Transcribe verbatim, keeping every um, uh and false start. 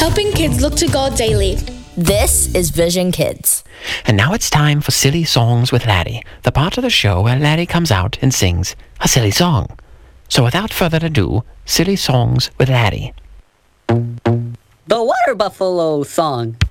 helping kids look to God daily. This is Vision Kids. And now it's time for Silly Songs with Laddie, the part of the show where Laddie comes out and sings a silly song. So without further ado, Silly Songs with Laddie. The Water Buffalo Song.